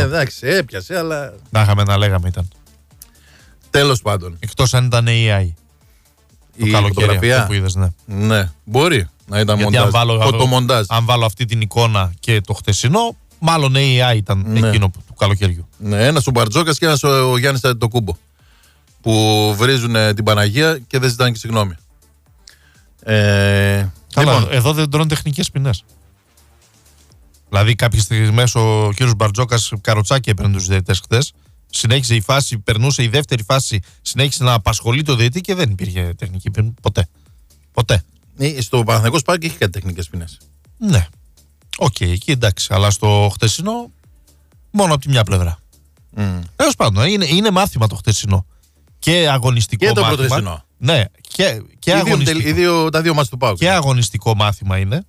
εντάξει, έπιασε, αλλά. Να είχαμε να λέγαμε ήταν. Τέλος πάντων. Εκτός αν ήταν AI. Η φωτογραφία που είδες, ναι. Ναι, μπορεί να ήταν φωτομοντάζ. Αν βάλω αυτή την εικόνα και το χτεσινό, μάλλον AI ήταν εκείνο του καλοκαιριού. Ναι, ένας ο Μπαρτζόκας και ένας ο Γιάννης Αντετοκούμπο. Που βρίζουν την Παναγία και δεν ζητάνε και συγγνώμη. Λοιπόν. Εδώ δεν τρώνε τεχνικές ποινές. Δηλαδή, κάποιες στιγμές ο κύριος Μπαρτζόκας καροτσάκι έπαιρνε τους διαιτητές χθες. Συνέχισε η φάση, περνούσε η δεύτερη φάση, συνέχισε να απασχολεί το διαιτητή και δεν υπήρχε τεχνική ποινή. Ποτέ. Στο Παναθηναϊκό Σπάρκ είχε κάτι τεχνικές ποινές. Ναι. Οκ, εκεί εντάξει. Αλλά στο χτεσινό, μόνο από τη μια πλευρά. Τέλος πάντων, είναι μάθημα το χτεσινό. Και αγωνιστικό και μάθημα. Και το προτεσινό. Ναι, και αγωνιστικό. Τα δύο μας του ΠΑΟΚ. Και αγωνιστικό μάθημα είναι.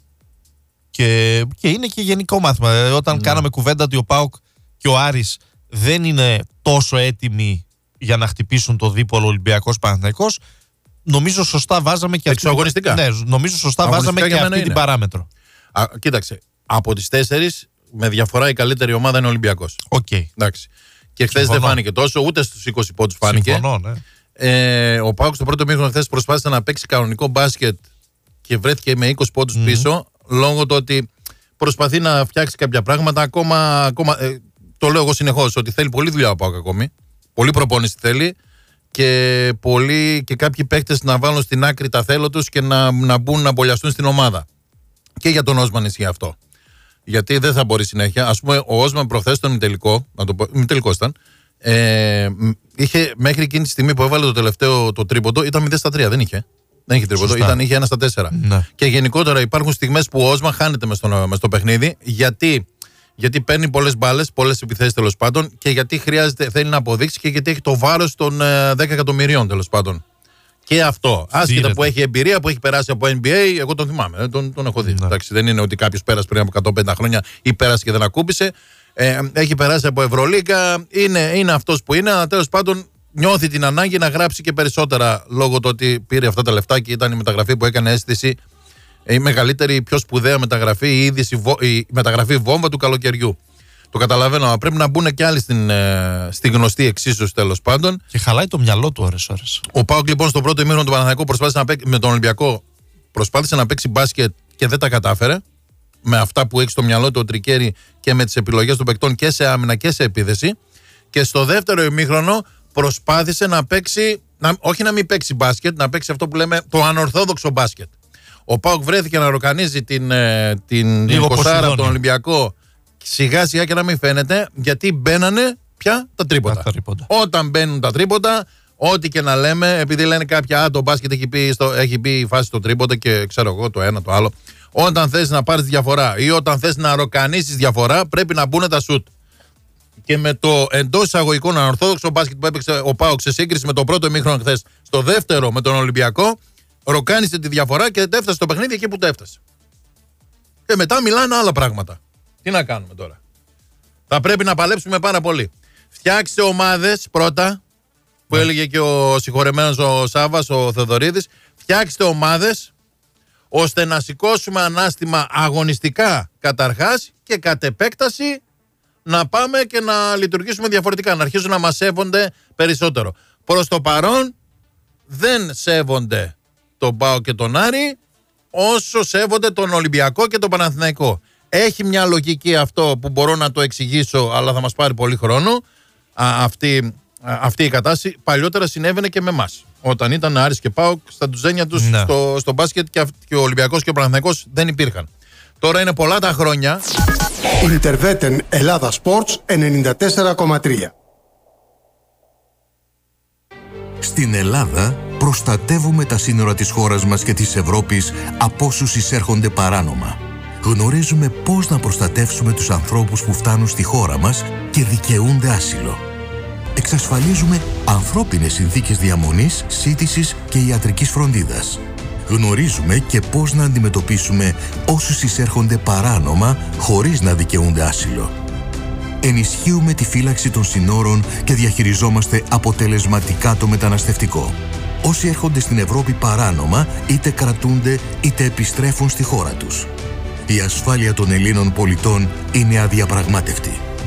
Και είναι και γενικό μάθημα. Όταν κάναμε κουβέντα ότι ο ΠΑΟΚ και ο Άρης δεν είναι τόσο έτοιμοι για να χτυπήσουν το δίπολο Ολυμπιακός Παναθηναϊκός, νομίζω σωστά βάζαμε και εξωαγωνιστικά. Ναι, νομίζω σωστά βάζαμε και αυτή την παράμετρο. Κοίταξε, από τις 4 με διαφορά η καλύτερη ομάδα είναι ο Ολυμπιακός. Εντάξει. Και χθες δεν φάνηκε τόσο, ούτε στους 20 πόντους φάνηκε. Συμφωνώ, ναι. Ο ΠΑΟΚ στο πρώτο μήχρονο χθες προσπάθησε να παίξει κανονικό μπάσκετ και βρέθηκε με 20 πόντους πίσω, λόγω του ότι προσπαθεί να φτιάξει κάποια πράγματα ακόμα το λέω εγώ συνεχώς, ότι θέλει πολλή δουλειά ο ΠΑΟΚ ακόμη. Πολύ προπόνηση θέλει και κάποιοι παίκτες να βάλουν στην άκρη τα θέλω τους και να μπουν να μπολιαστούν στην ομάδα. Και για τον Όσμαν ισχύει αυτό. Γιατί δεν θα μπορεί συνέχεια. Ας πούμε, ο Όσμαν προχθές στον ημιτελικό, ημιτελικός ήταν, είχε μέχρι εκείνη τη στιγμή που έβαλε το τελευταίο το τρίποντο, ήταν 0-3, δεν είχε. Δεν είχε τρίποντο, είχε 1-4. Ναι. Και γενικότερα υπάρχουν στιγμές που ο Όσμαν χάνεται μες στο παιχνίδι, γιατί παίρνει πολλές μπάλες, πολλές επιθέσεις τέλος πάντων, και γιατί θέλει να αποδείξει και γιατί έχει το βάρος των 10 εκατομμυρίων τέλος πάντων. Και αυτό. Άσχετα που έχει εμπειρία, που έχει περάσει από NBA, εγώ τον θυμάμαι, τον έχω δει. Εντάξει, δεν είναι ότι κάποιος πέρασε πριν από 150 χρόνια ή πέρασε και δεν ακούμπησε. Έχει περάσει από Ευρωλίγκα, είναι αυτός που είναι, αλλά τέλος πάντων νιώθει την ανάγκη να γράψει και περισσότερα λόγω του ότι πήρε αυτά τα λεφτά και ήταν η μεταγραφή που έκανε αίσθηση. Η μεγαλύτερη, η πιο σπουδαία μεταγραφή, η μεταγραφή βόμβα του καλοκαιριού. Το καταλαβαίνω, αλλά πρέπει να μπουν και άλλοι στη γνωστή εξίσωση τέλος πάντων. Και χαλάει το μυαλό του ώρες. Ο ΠΑΟΚ λοιπόν στο πρώτο ημίχρονο του Παναθηναϊκού με τον Ολυμπιακό προσπάθησε να παίξει μπάσκετ και δεν τα κατάφερε. Με αυτά που έχει στο μυαλό του ο Τρικέρι και με τις επιλογές των παικτών και σε άμυνα και σε επίθεση. Και στο δεύτερο ημίχρονο προσπάθησε να παίξει, όχι να μην παίξει μπάσκετ, να παίξει αυτό που λέμε το ανορθόδοξο μπάσκετ. Ο ΠΑΟΚ βρέθηκε να ροκανίζει την 20 από τον Ολυμπιακό σιγά σιγά και να μην φαίνεται, γιατί μπαίνανε πια τα τρίποτα. Όταν μπαίνουν τα τρίποτα, ό,τι και να λέμε, επειδή λένε κάποια, το μπάσκετ έχει πει η φάση στο τρίποτα και ξέρω εγώ το ένα το άλλο. Όταν θες να πάρεις διαφορά ή όταν θες να ροκανίσεις διαφορά, πρέπει να μπουν τα σουτ. Και με το εντός εισαγωγικών ανορθόδοξο μπάσκετ που έπαιξε ο ΠΑΟΚ σε σύγκριση με το πρώτο ημίχρονο χθες, στο δεύτερο με τον Ολυμπιακό, ροκάνισε τη διαφορά και έφτασε το παιχνίδι εκεί που το έφτασε. Και μετά μιλάνε άλλα πράγματα. Τι να κάνουμε τώρα. Θα πρέπει να παλέψουμε πάρα πολύ. Φτιάξτε ομάδες πρώτα, που έλεγε και ο συγχωρεμένος ο Σάββας, ο Θεδωρίδης. Φτιάξτε ομάδες ώστε να σηκώσουμε ανάστημα αγωνιστικά καταρχάς και κατ' επέκταση να πάμε και να λειτουργήσουμε διαφορετικά, να αρχίσουν να μας σέβονται περισσότερο. Προς το παρόν δεν σέβονται τον ΠΑΟΚ και τον Άρη όσο σέβονται τον Ολυμπιακό και τον Παναθηναϊκό. Έχει μια λογική αυτό που μπορώ να το εξηγήσω, αλλά θα μας πάρει πολύ χρόνο. Αυτή η κατάσταση παλιότερα συνέβαινε και με εμάς. Όταν ήταν Άρης και ΠΑΟΚ στα ντουζένια τους στο μπάσκετ και ο Ολυμπιακός και ο Παναθηναϊκός δεν υπήρχαν. Τώρα είναι πολλά τα χρόνια. Ιντερβέτεν Ελλάδα Sports 94,3. Στην Ελλάδα προστατεύουμε τα σύνορα της χώρας μας και της Ευρώπης από όσους εισέρχονται παράνομα. Γνωρίζουμε πώς να προστατεύσουμε τους ανθρώπους που φτάνουν στη χώρα μας και δικαιούνται άσυλο. Εξασφαλίζουμε ανθρώπινες συνθήκες διαμονής, σύντησης και ιατρικής φροντίδας. Γνωρίζουμε και πώς να αντιμετωπίσουμε όσους εισέρχονται παράνομα χωρίς να δικαιούνται άσυλο. Ενισχύουμε τη φύλαξη των συνόρων και διαχειριζόμαστε αποτελεσματικά το μεταναστευτικό. Όσοι έρχονται στην Ευρώπη παράνομα είτε κρατούνται είτε επιστρέφουν στη χώρα τους. Η ασφάλεια των Ελλήνων πολιτών είναι αδιαπραγμάτευτη.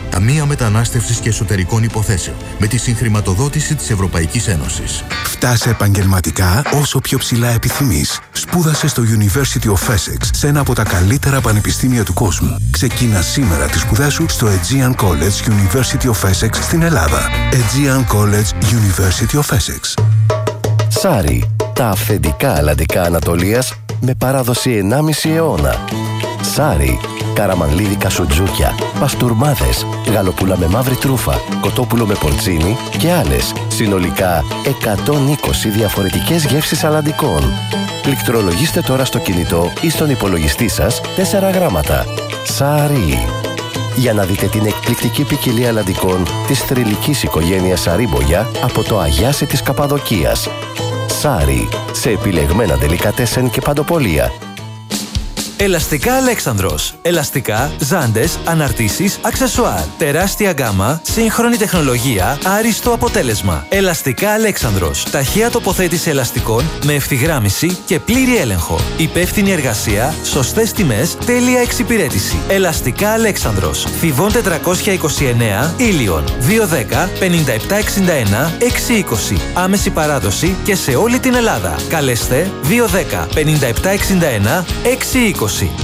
Ταμεία Μετανάστευσης και Εσωτερικών Υποθέσεων, με τη συγχρηματοδότηση της Ευρωπαϊκής Ένωσης. Φτάσε επαγγελματικά όσο πιο ψηλά επιθυμείς. Σπούδασε στο University of Essex, σε ένα από τα καλύτερα πανεπιστήμια του κόσμου. Ξεκίνα σήμερα τις σπουδές σου στο Aegean College University of Essex στην Ελλάδα. Aegean College University of Essex. Σάρι, τα αυθεντικά αλλαντικά Ανατολίας με παράδοση 1,5 αιώνα. Σάρι, καραμανλίδικα σουτζούκια, παστούρμάδες, γαλοπούλα με μαύρη τρούφα, κοτόπουλο με πορτσίνι και άλλες. Συνολικά 120 διαφορετικές γεύσεις αλλαντικών. Πληκτρολογήστε τώρα στο κινητό ή στον υπολογιστή σας 4 γράμματα. Σάρι. Για να δείτε την εκπληκτική ποικιλία αλλαντικών της θρυλικής οικογένειας Σαρίμπογια από το Αγιάσι της Καπαδοκίας. Σάρι, σε επιλεγμένα ντελικατέσεν και παντοπολία. Ελαστικά Αλέξανδρος. Ελαστικά, ζάντες, αναρτήσεις, αξεσουάρ. Τεράστια γκάμα, σύγχρονη τεχνολογία, άριστο αποτέλεσμα. Ελαστικά Αλέξανδρος. Ταχεία τοποθέτηση ελαστικών με ευθυγράμμιση και πλήρη έλεγχο. Υπεύθυνη εργασία, σωστές τιμές, τέλεια εξυπηρέτηση. Ελαστικά Αλέξανδρος. Θηβών 429, Ήλιον. 210 5761 620. Άμεση παράδοση και σε όλη την Ελλάδα. Καλέστε 210 5761 620.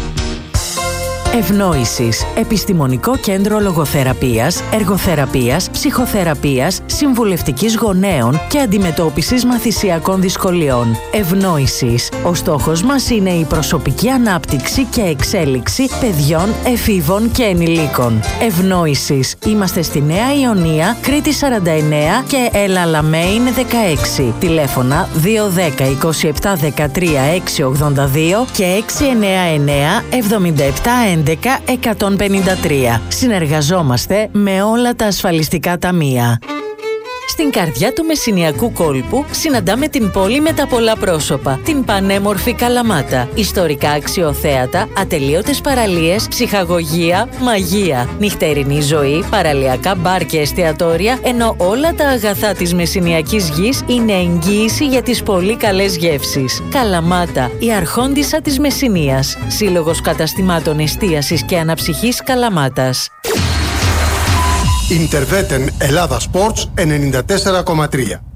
Ευνόησης. Επιστημονικό κέντρο λογοθεραπείας, εργοθεραπείας, ψυχοθεραπείας, συμβουλευτικής γονέων και αντιμετώπισης μαθησιακών δυσκολιών. Ευνόησης. Ο στόχος μας είναι η προσωπική ανάπτυξη και εξέλιξη παιδιών, εφήβων και ενηλίκων. Ευνόησης. Είμαστε στη Νέα Ιωνία, Κρήτη 49 και Ελαλαμέιν 16. Τηλέφωνα 210 27 13 682 και 699 77 11 153. Συνεργαζόμαστε με όλα τα ασφαλιστικά ταμεία. Στην καρδιά του Μεσσηνιακού κόλπου συναντάμε την πόλη με τα πολλά πρόσωπα, την πανέμορφη Καλαμάτα. Ιστορικά αξιοθέατα, ατελείωτες παραλίες, ψυχαγωγία, μαγεία, νυχτερινή ζωή, παραλιακά μπαρ και εστιατόρια, ενώ όλα τα αγαθά της Μεσσηνιακής γης είναι εγγύηση για τις πολύ καλές γεύσεις. Καλαμάτα, η αρχόντισσα της Μεσσηνίας. Σύλλογος καταστημάτων εστίασης και αναψυχής Καλαμάτας. Ιντερβέτεν Ελλάδα Sports 94,3.